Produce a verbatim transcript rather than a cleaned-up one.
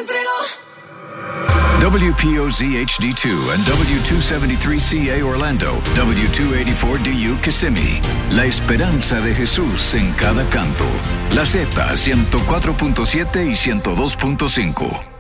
entregó. W P O Z H D two and W two seventy-three C A Orlando, W two eighty-four D U Kissimmee. La esperanza de Jesús en cada canto. La Z ciento cuatro punto siete y ciento dos punto cinco.